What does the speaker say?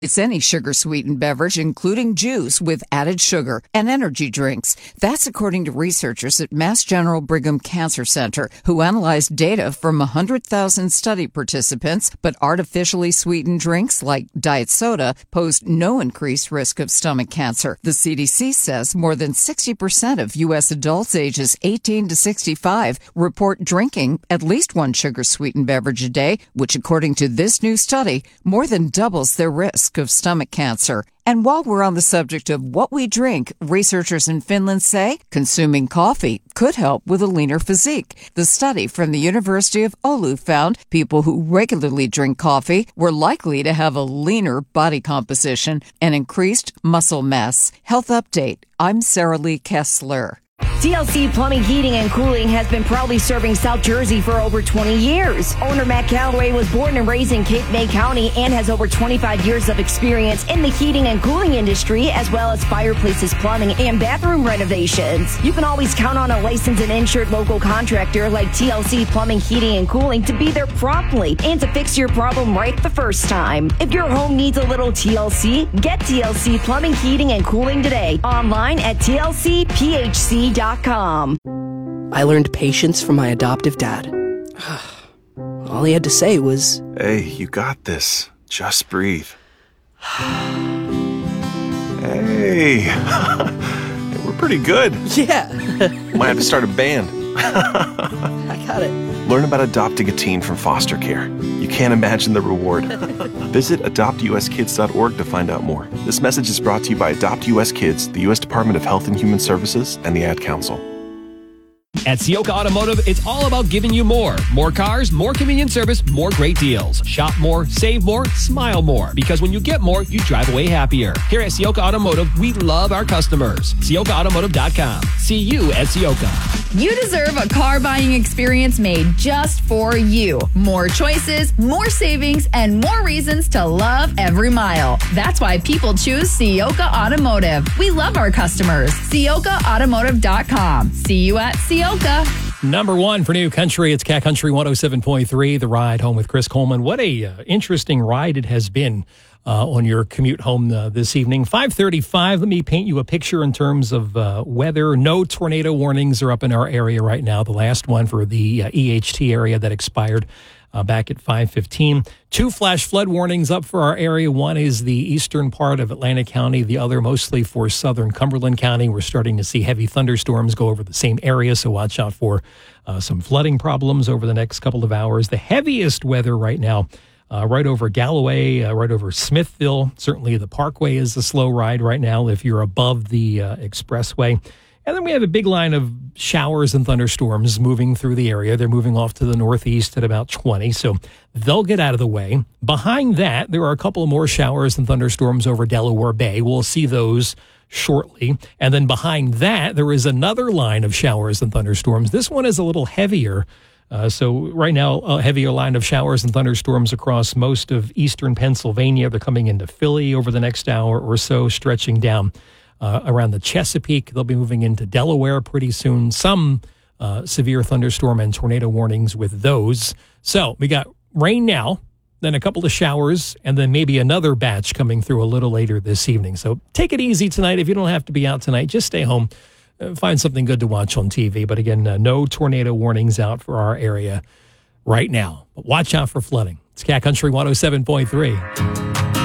It's any sugar-sweetened beverage, including juice with added sugar and energy drinks. That's according to researchers at Mass General Brigham Cancer Center, who analyzed data from 100,000 study participants, but artificially sweetened drinks like diet soda posed no increased risk of stomach cancer. The CDC says more than 60% of U.S. adults ages 18 to 65 report drinking at least one sugar-sweetened beverage a day, which, according to this new study, more than doubles their risk of stomach cancer. And while we're on the subject of what we drink, researchers in Finland say consuming coffee could help with a leaner physique. The study from the University of Oulu found people who regularly drink coffee were likely to have a leaner body composition and increased muscle mass. Health Update. I'm Sarah Lee Kessler. TLC Plumbing, Heating, and Cooling has been proudly serving South Jersey for over 20 years. Owner Matt Calloway was born and raised in Cape May County and has over 25 years of experience in the heating and cooling industry, as well as fireplaces, plumbing, and bathroom renovations. You can always count on a licensed and insured local contractor like TLC Plumbing, Heating, and Cooling to be there promptly and to fix your problem right the first time. If your home needs a little TLC, get TLC Plumbing, Heating, and Cooling today. Online at tlcphc.com. I learned patience from my adoptive dad. All he had to say was, "Hey, you got this. Just breathe." Hey, we're pretty good. yeah. Might have to start a band. I got it. Learn about adopting a teen from foster care. You can't imagine the reward. Visit adoptuskids.org to find out more. This message is brought to you by Adopt US Kids, the U.S. Department of Health and Human Services, and the Ad Council. At Sioka Automotive, it's all about giving you more. More cars, more convenient service, more great deals. Shop more, save more, smile more. Because when you get more, you drive away happier. Here at Sioka Automotive, we love our customers. SiokaAutomotive.com. See you at Sioka. You deserve a car buying experience made just for you. More choices, more savings, and more reasons to love every mile. That's why people choose Sioka Automotive. We love our customers. SiokaAutomotive.com. See you at Sioka. Number one for New Country, it's Cat Country 107.3, The Ride Home with Chris Coleman. What a interesting ride it has been on your commute home this evening. 5:35, let me paint you a picture in terms of weather. No tornado warnings are up in our area right now. The last one for the EHT area that expired back at 5:15. 2 flash flood warnings up for our area. One is the eastern part of Atlantic County. The other mostly for southern Cumberland County. We're starting to see heavy thunderstorms go over the same area, so watch out for some flooding problems over the next couple of hours. The heaviest weather right now, right over Galloway, right over Smithville. Certainly the Parkway is a slow ride right now if you're above the expressway. And then we have a big line of showers and thunderstorms moving through the area. They're moving off to the northeast at about 20, so they'll get out of the way. Behind that, there are a couple of more showers and thunderstorms over Delaware Bay. We'll see those shortly. And then behind that, there is another line of showers and thunderstorms. This one is a little heavier. So right now, a heavier line of showers and thunderstorms across most of eastern Pennsylvania. They're coming into Philly over the next hour or so, stretching down around the Chesapeake. They'll be moving into Delaware pretty soon. Some severe thunderstorm and tornado warnings with those. So we got rain now, then a couple of showers, and then maybe another batch coming through a little later this evening. So take it easy tonight. If you don't have to be out tonight, just stay home. Find something good to watch on TV. But again, no tornado warnings out for our area right now. But watch out for flooding. It's Cat Country 107.3.